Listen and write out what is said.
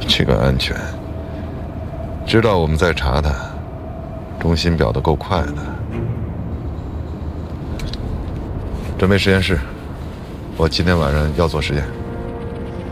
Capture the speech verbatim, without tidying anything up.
这个安全，知道我们在查他，忠心表得够快的。准备实验室，我今天晚上要做实验。